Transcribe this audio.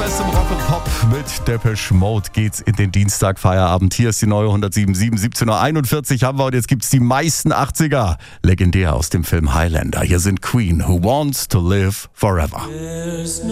Beste im Rock und Pop mit Depeche Mode geht's in den Dienstag-Feierabend. Hier ist die neue 107.7, 17.41 Uhr haben wir und jetzt gibt's die meisten 80er. Legendär aus dem Film Highlander. Hier sind Queen, Who Wants to Live Forever.